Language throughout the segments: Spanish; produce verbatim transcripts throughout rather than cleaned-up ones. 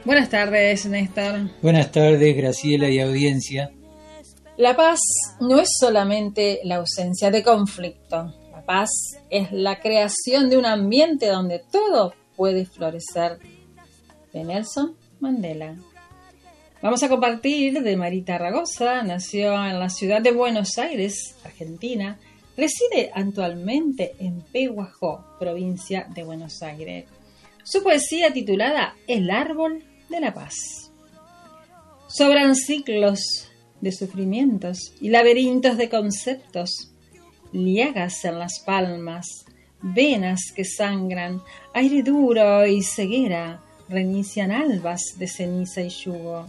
Buenas tardes, Néstor. Buenas tardes, Graciela y audiencia. La paz no es solamente la ausencia de conflicto. La paz es la creación de un ambiente donde todo puede florecer. De Nelson Mandela. Vamos a compartir de Marita Ragosa. Nació en la ciudad de Buenos Aires, Argentina. Reside actualmente en Pehuajó, provincia de Buenos Aires. Su poesía titulada El árbol de la paz. Sobran ciclos de sufrimientos y laberintos de conceptos, llagas en las palmas, venas que sangran, aire duro y ceguera, reinician albas de ceniza y yugo.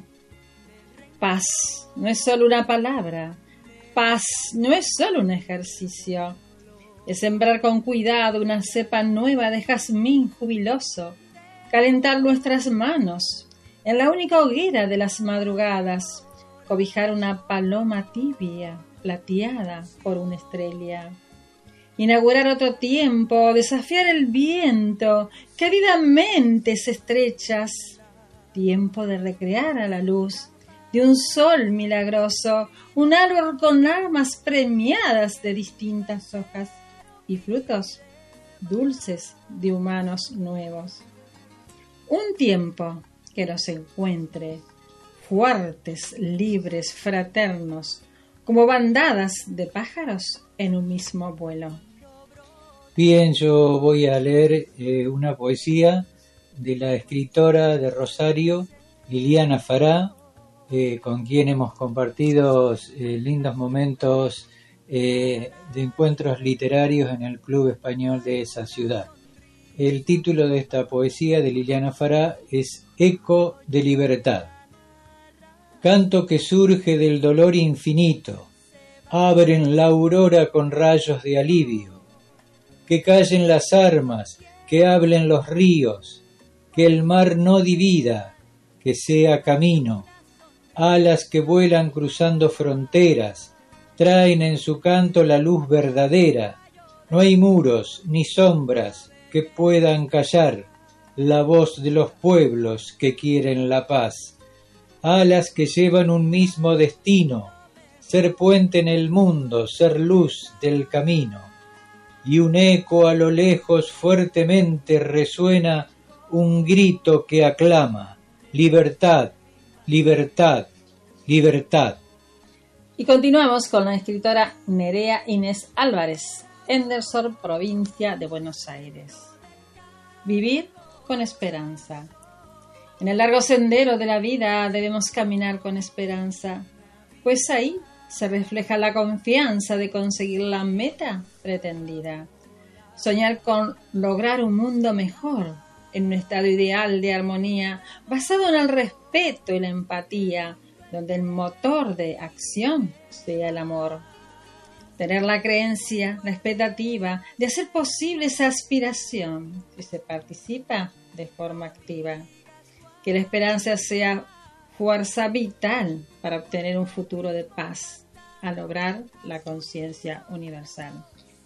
Paz no es solo una palabra, paz no es solo un ejercicio, es sembrar con cuidado una cepa nueva de jazmín jubiloso, calentar nuestras manos en la única hoguera de las madrugadas, cobijar una paloma tibia, plateada por una estrella. Inaugurar otro tiempo, desafiar el viento, queridamente se estrechas. Tiempo de recrear a la luz de un sol milagroso, un árbol con armas premiadas de distintas hojas y frutos dulces de humanos nuevos. Un tiempo que los encuentre fuertes, libres, fraternos, como bandadas de pájaros en un mismo vuelo. Bien, yo voy a leer eh, una poesía de la escritora de Rosario, Liliana Fará, eh, con quien hemos compartido eh, lindos momentos eh, de encuentros literarios en el Club Español de esa ciudad. El título de esta poesía de Liliana Fará es Eco de Libertad. Canto que surge del dolor infinito, abren la aurora con rayos de alivio. Que callen las armas, que hablen los ríos, que el mar no divida, que sea camino. Alas que vuelan cruzando fronteras, traen en su canto la luz verdadera. No hay muros ni sombras que puedan callar la voz de los pueblos que quieren la paz. Alas que llevan un mismo destino, ser puente en el mundo, ser luz del camino. Y un eco a lo lejos fuertemente resuena un grito que aclama: libertad, libertad, libertad. Y continuamos con la escritora Nerea Inés Álvarez, Henderson, provincia de Buenos Aires. Vivir con esperanza. En el largo sendero de la vida debemos caminar con esperanza, pues ahí se refleja la confianza de conseguir la meta pretendida. Soñar con lograr un mundo mejor, en un estado ideal de armonía, basado en el respeto y la empatía, donde el motor de acción sea el amor. Tener la creencia, la expectativa de hacer posible esa aspiración si se participa de forma activa. Que la esperanza sea fuerza vital para obtener un futuro de paz, a lograr la conciencia universal.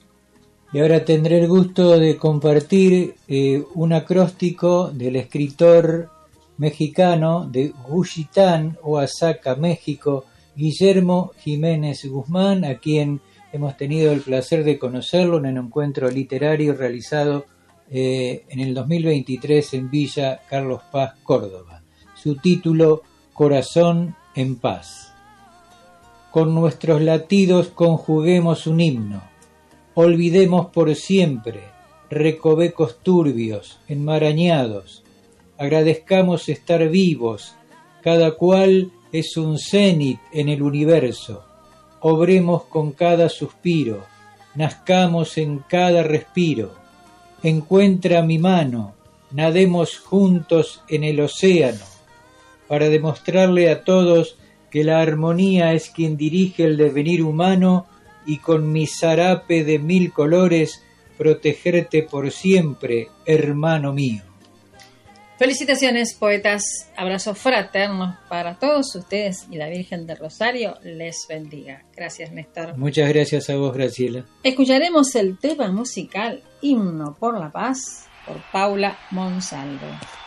Y ahora tendré el gusto de compartir eh, un acróstico del escritor mexicano de Juchitán, Oaxaca, México, Guillermo Jiménez Guzmán, a quien hemos tenido el placer de conocerlo en un encuentro literario realizado eh, en el dos mil veintitrés en Villa Carlos Paz, Córdoba. Su título, Corazón en Paz. Con nuestros latidos conjuguemos un himno, olvidemos por siempre recovecos turbios, enmarañados, agradezcamos estar vivos, cada cual es un cenit en el universo, obremos con cada suspiro, nazcamos en cada respiro, encuentra mi mano, nademos juntos en el océano, para demostrarle a todos que la armonía es quien dirige el devenir humano y con mi zarape de mil colores protegerte por siempre, hermano mío. Felicitaciones, poetas. Abrazos fraternos para todos ustedes y la Virgen del Rosario les bendiga. Gracias, Néstor. Muchas gracias a vos, Graciela. Escucharemos el tema musical Himno por la Paz por Paula Monsalvo.